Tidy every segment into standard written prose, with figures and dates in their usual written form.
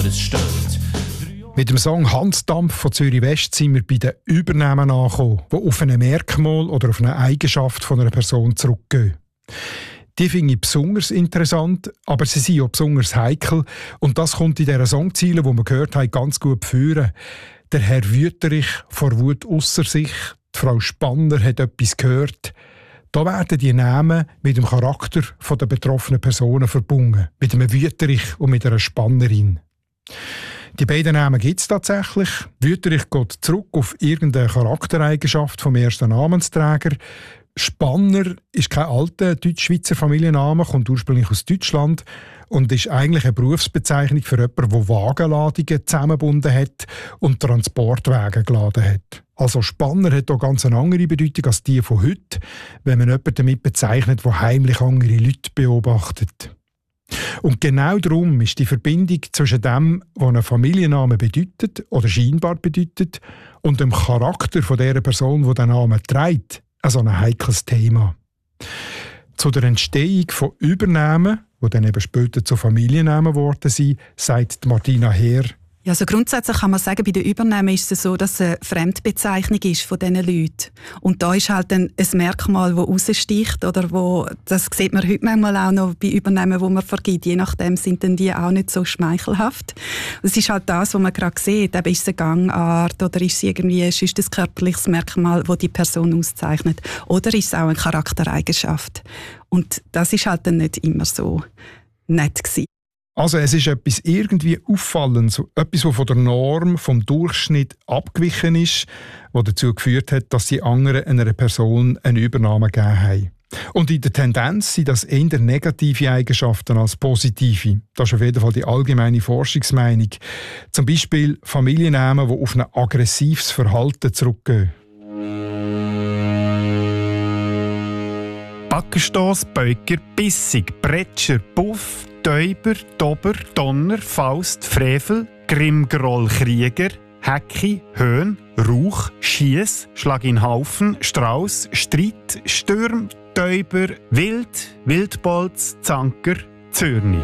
aber es stört. Mit dem Song «Hansdampf» von Zürich West sind wir bei den Übernahmen angekommen, die auf ein Merkmal oder auf eine Eigenschaft von einer Person zurückgehen. Die finde ich besonders interessant, aber sie sind auch besonders heikel. Und das kommt in dieser Songziele, die wir gehört haben, ganz gut führen. Der Herr Wüterich vor Wut ausser sich, die Frau Spanner hat etwas gehört. Da werden die Namen mit dem Charakter der betroffenen Personen verbunden. Mit einem Wüterich und mit einer Spannerin. Die beiden Namen gibt es tatsächlich. Wüterich geht zurück auf irgendeine Charaktereigenschaft vom ersten Namensträger. Spanner ist kein alter deutsch-schweizer Familienname, kommt ursprünglich aus Deutschland und ist eigentlich eine Berufsbezeichnung für jemanden, der Wagenladungen zusammengebunden hat und Transportwagen geladen hat. Also Spanner hat hier ganz eine andere Bedeutung als die von heute, wenn man jemanden damit bezeichnet, der heimlich andere Leute beobachtet. Und genau darum ist die Verbindung zwischen dem, was ein Familienname bedeutet oder scheinbar bedeutet, und dem Charakter von der Person, die den Namen trägt, also ein heikles Thema. Zu der Entstehung von Übernamen, die dann eben später zu Familiennamen geworden sind, sagt Martina Heer: Ja, also grundsätzlich kann man sagen, bei den Übernahmen ist es so, dass es eine Fremdbezeichnung ist von diesen Leuten. Und da ist halt ein Merkmal, das raussticht, oder das sieht man heute manchmal auch noch bei Übernahmen, die man vergibt. Je nachdem sind dann die auch nicht so schmeichelhaft. Es ist halt das, was man gerade sieht. Eben ist es eine Gangart oder ist es irgendwie ein körperliches Merkmal, das die Person auszeichnet. Oder ist es auch eine Charaktereigenschaft. Und das ist halt dann nicht immer so nett gewesen. Also es ist etwas irgendwie Auffallendes, etwas, das von der Norm, vom Durchschnitt abgewichen ist, was dazu geführt hat, dass die anderen einer Person eine Übernahme gegeben haben. Und in der Tendenz sind das eher negative Eigenschaften als positive. Das ist auf jeden Fall die allgemeine Forschungsmeinung. Zum Beispiel Familiennamen, die auf ein aggressives Verhalten zurückgehen. Backenstoss, Beuker, Bissig, Bretscher, Puff, Täuber, Dober, Donner, Faust, Frevel, Grimmgroll, Krieger, Hecki, Höhn, Rauch, Schiess, Schlag in Haufen, Strauß, Streit, Stürm, Täuber, Wild, Wildbolz, Zanker, Zürni.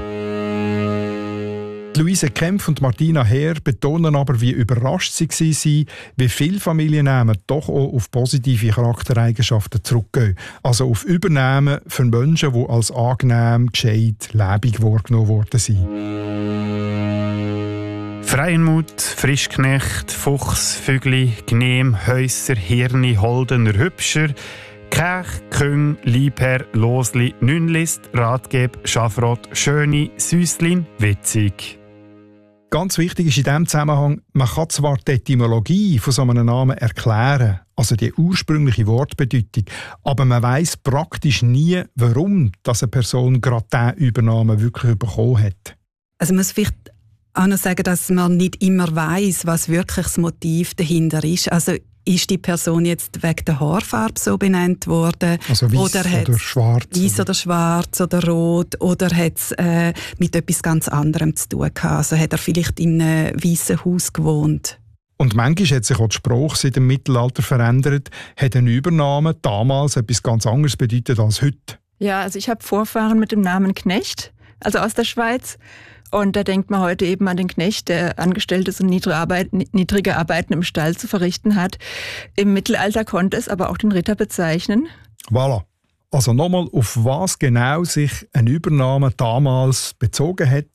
Luise Kempf und Martina Heer betonen aber, wie überrascht sie waren, wie viele Familiennamen doch auch auf positive Charaktereigenschaften zurückgehen. Also auf Übernahmen für Menschen, die als angenehm, gescheit, lebendig wahrgenommen worden sind. Freienmut, Frischknecht, Fuchs, Fügli, Gnehm, Häusser, Hirni, Holdener, Hübscher, Kech, Küng, Liebherr, Losli, Nünlist, Ratgeb, Schafrot, Schöni, Süßlin, Witzig. Ganz wichtig ist in diesem Zusammenhang, man kann zwar die Etymologie von so einem Namen erklären, also die ursprüngliche Wortbedeutung, aber man weiss praktisch nie, warum diese Person gerade diesen Übernamen wirklich bekommen hat. Also man muss vielleicht auch noch sagen, dass man nicht immer weiss, was wirklich das Motiv dahinter ist. Also ist die Person jetzt wegen der Haarfarbe so benannt worden? Also weiss oder schwarz? Weiss oder schwarz oder rot? Oder hat es mit etwas ganz anderem zu tun gehabt? Also hat er vielleicht in einem weißen Haus gewohnt? Und manchmal hat sich auch die Sprache seit dem Mittelalter verändert. Hat eine Übernahme damals etwas ganz anderes bedeutet als heute? Ja, also ich habe Vorfahren mit dem Namen Knecht, also aus der Schweiz. Und da denkt man heute eben an den Knecht, der Angestelltes und niedrige Arbeiten im Stall zu verrichten hat. Im Mittelalter konnte es aber auch den Ritter bezeichnen. Voilà. Also nochmal, auf was genau sich eine Übernahme damals bezogen hat,